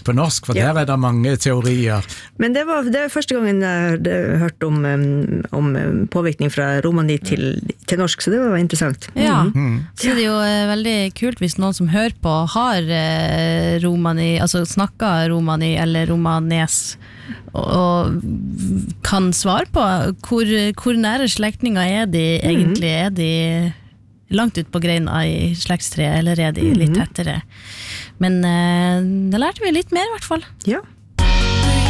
samisk på norsk, for der det mange teorier. Men det er første gangen jeg hørte om påvirkning fra romani til norsk, så det var interessant. Ja, så det jo veldig kult hvis noen som hører på har romani, altså snakker romani eller romanes, og kan svare på hvor nære slektninger de egentlig, de langt ut på greina i slektstreet, eller de litt tettere. Men det lærte vi litt mer i hvert fall. Ja.